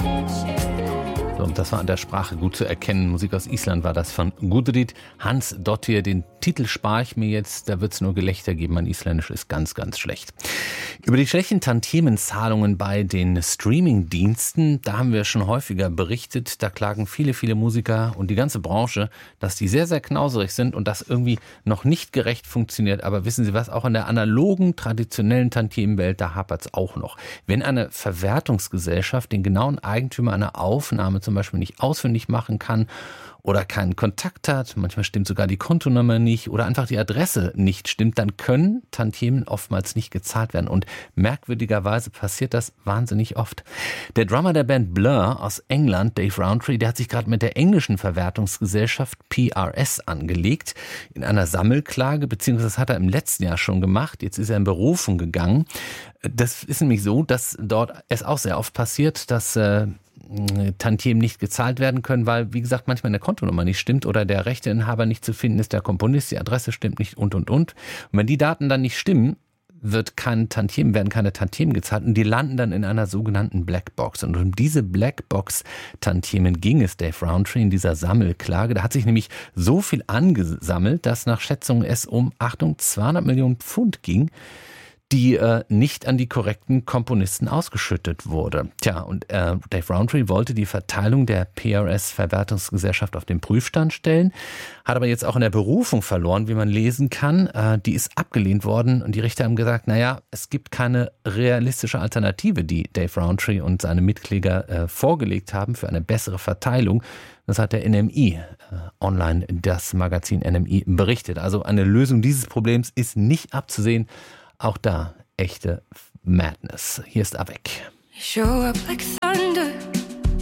Und das war an der Sprache gut zu erkennen. Musik aus Island war das von Gudrid Hans Dottir. Den Titel spare ich mir jetzt, da wird es nur Gelächter geben. Mein Isländisch ist ganz, ganz schlecht. Über die schlechten Tantiemenzahlungen bei den Streaming-Diensten, da haben wir schon häufiger berichtet. Da klagen viele, viele Musiker und die ganze Branche, dass die sehr, sehr knauserig sind und das irgendwie noch nicht gerecht funktioniert. Aber wissen Sie was, auch in der analogen, traditionellen Tantiemenwelt, da hapert es auch noch. Wenn eine Verwertungsgesellschaft den genauen Eigentümer einer Aufnahme zum Beispiel nicht ausfindig machen kann oder keinen Kontakt hat, manchmal stimmt sogar die Kontonummer nicht oder einfach die Adresse nicht stimmt, dann können Tantiemen oftmals nicht gezahlt werden. Und merkwürdigerweise passiert das wahnsinnig oft. Der Drummer der Band Blur aus England, Dave Rowntree, der hat sich gerade mit der englischen Verwertungsgesellschaft PRS angelegt in einer Sammelklage, beziehungsweise das hat er im letzten Jahr schon gemacht. Jetzt ist er in Berufung gegangen. Das ist nämlich so, dass dort es auch sehr oft passiert, dass Tantiemen nicht gezahlt werden können, weil, wie gesagt, manchmal eine Kontonummer nicht stimmt oder der Rechteinhaber nicht zu finden ist, der Komponist, die Adresse stimmt nicht und. Und wenn die Daten dann nicht stimmen, werden keine Tantiemen gezahlt und die landen dann in einer sogenannten Blackbox. Und um diese Blackbox-Tantiemen ging es Dave Rowntree in dieser Sammelklage. Da hat sich nämlich so viel angesammelt, dass nach Schätzungen es um, Achtung, 200 Millionen Pfund ging, die nicht an die korrekten Komponisten ausgeschüttet wurde. Tja, und Dave Rowntree wollte die Verteilung der PRS-Verwertungsgesellschaft auf den Prüfstand stellen, hat aber jetzt auch in der Berufung verloren, wie man lesen kann. Die ist abgelehnt worden und die Richter haben gesagt, naja, es gibt keine realistische Alternative, die Dave Rowntree und seine Mitkläger vorgelegt haben für eine bessere Verteilung. Das hat der NMI online, das Magazin NMI, berichtet. Also eine Lösung dieses Problems ist nicht abzusehen. Auch da echte Madness. Hier ist Avec. Show up like thunder.